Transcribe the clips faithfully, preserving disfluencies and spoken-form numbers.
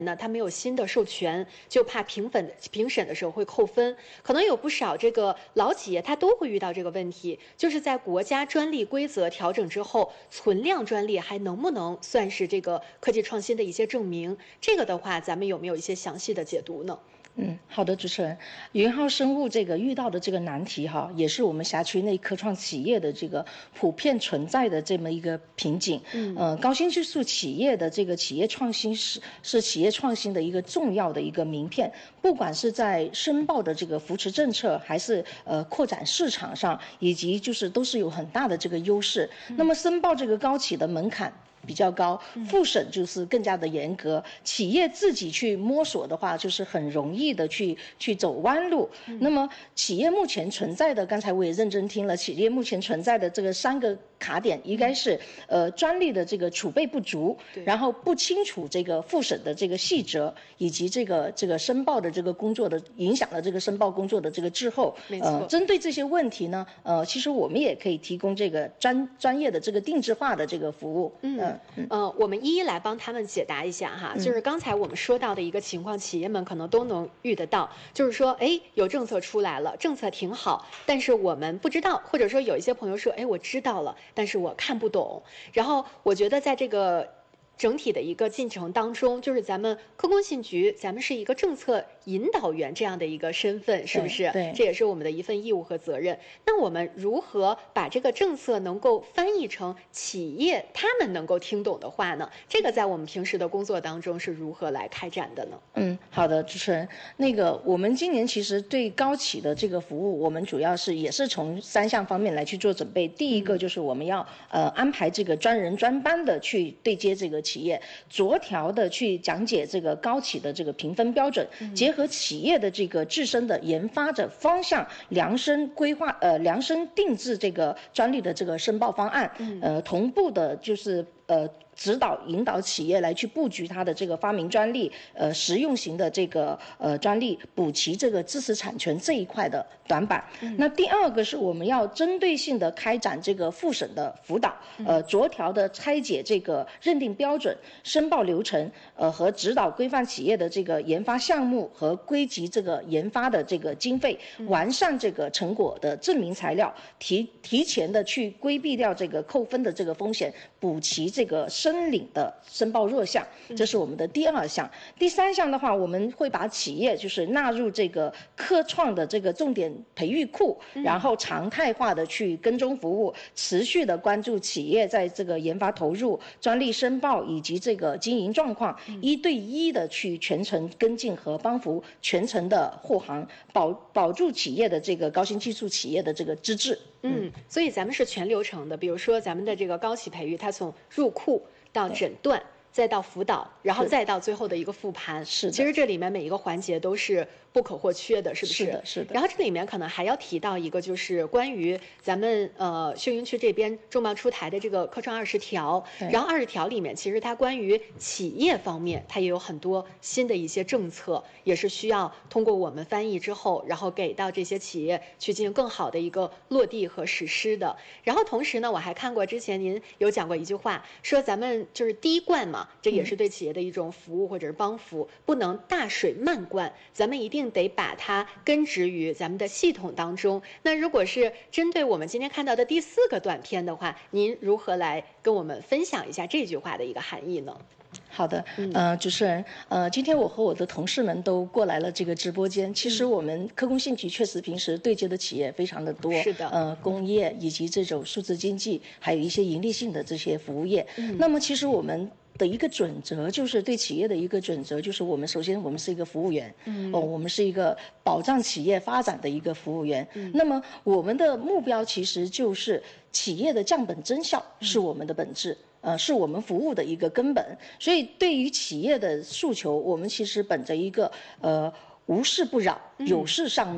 呢，他没有新的授权，就怕评分评审的时候会扣分。可能有不少这个老企业，它都会遇到这个问题，就是在国家专利规则调整之后，存量专利还能不能算是这个科技创新的一些证明？这个的话，咱们有没有一些详细的解读呢？ 嗯，好的，主持人，云浩生物这个遇到的这个难题哈，也是我们辖区内科创企业的这个普遍存在的这么一个瓶颈。嗯，呃，高新技术企业的这个企业创新是是企业创新的一个重要的一个名片，不管是在申报的这个扶持政策，还是呃扩展市场上，以及就是都是有很大的这个优势。嗯、那么申报这个高企的门槛比较高，复审就是更加的严格。企业自己去摸索的话，就是很容易的去去走弯路。嗯、那么企业目前存在的，刚才我也认真听了，企业目前存在的这个三个卡点，应该是呃专利的这个储备不足，然后不清楚这个复审的这个细则，以及这个这个申报的这个工作的影响了这个申报工作的这个滞后。呃，针对这些问题呢，呃，其实我们也可以提供这个专专业的这个定制化的这个服务。 嗯。呃嗯，呃，我们一一来帮他们解答一下哈，就是刚才我们说到的一个情况，企业们可能都能遇得到，就是说，哎，有政策出来了，政策挺好，但是我们不知道，或者说有一些朋友说，哎，我知道了，但是我看不懂。然后我觉得在这个整体的一个进程当中，就是咱们科工信局，咱们是一个政策引导员这样的一个身份，是不是？ 对， 这也是我们的一份义务和责任。那我们如何把这个政策能够翻译成企业他们能够听懂的话呢？这个在我们平时的工作当中是如何来开展的呢？ 嗯，好的，主持人，那个我们今年其实对高企的这个服务，我们主要是也是从三项方面来去做准备。第一个就是我们要呃安排这个专人专班的去对接这个企业，酌条的去讲解这个高企的这个评分标准，嗯、结合企业的这个自身的研发的方向，量身规划呃量身定制这个专利的这个申报方案，嗯、呃同步的就是呃。指导引导企业来去布局它的这个发明专利，呃，实用型的这个呃专利，补齐这个知识产权这一块的短板。嗯、那第二个是我们要针对性的开展这个复审的辅导，呃，酌条的拆解这个认定标准、申报流程，呃，和指导规范企业的这个研发项目和归集这个研发的这个经费，完善这个成果的证明材料，提提前的去规避掉这个扣分的这个风险，补齐这个申申领的申报弱项，这是我们的第二项。第三项的话，我们会把企业就是纳入这个科创的这个重点培育库，然后常态化的去跟踪服务，持续的关注企业在这个研发投入、专利申报以及这个经营状况，一对一的去全程跟进和帮扶全程的护航，保保住企业的这个高新技术企业的这个资质。 嗯，所以咱们是全流程的，比如说咱们的这个高企培育，它从入库到诊断，再到辅导，然后再到最后的一个复盘。 是， 其实这里面每一个环节都是不可或缺的，是不是？ 是的，是的。 然后这里面可能还要提到一个，就是关于咱们呃秀英区这边重磅出台的这个科创二十条。然后二十条里面，其实它关于企业方面，它也有很多新的一些政策，也是需要通过我们翻译之后，然后给到这些企业去进行更好的一个落地和实施的。然后同时呢，我还看过之前您有讲过一句话，说咱们就是滴灌嘛，这也是对企业的一种服务或者是帮扶，不能大水漫灌，咱们一定得把它根植于咱们的系统当中。那如果是针对我们今天看到的第四个短片的话，您如何来跟我们分享一下这句话的一个含义呢？ 好的，呃，主持人，呃，今天我和我的同事们都过来了这个直播间。其实我们科工信局确实平时对接的企业非常的多， 是的， 呃，工业以及这种数字经济，还有一些盈利性的这些服务业。嗯、那么其实我们的一个准则就是对企业的一个准则，就是我们首先我们是一个服务员，嗯，哦，我们是一个保障企业发展的一个服务员。嗯、那么我们的目标其实就是企业的降本增效是我们的本质。嗯呃，是我们服务的一个根本，所以对于企业的诉求，我们其实本着一个呃无事不扰、有事上门，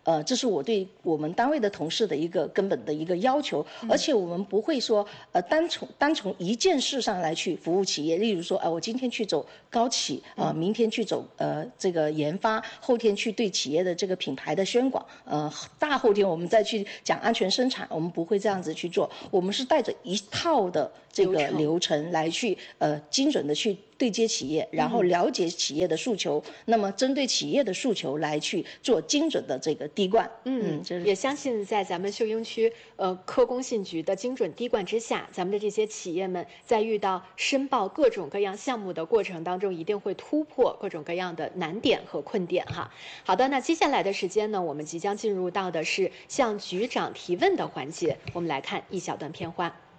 呃，这是我对我们单位的同事的一个根本的一个要求，而且我们不会说呃单从单从一件事上来去服务企业，例如说，呃，我今天去走高企啊、呃，明天去走呃这个研发，后天去对企业的这个品牌的宣广，呃，大后天我们再去讲安全生产，我们不会这样子去做，我们是带着一套的这个流程来去呃精准的去对接企业，然后了解企业的诉求，嗯、那么针对企业的诉求来去做精准的这个滴灌。 嗯，嗯就是也相信在咱们秀英区呃科工信局的精准滴灌之下，咱们的这些企业们在遇到申报各种各样项目的过程当中，一定会突破各种各样的难点和困点哈。好的，那接下来的时间呢，我们即将进入到的是向局长提问的环节，我们来看一小段片花。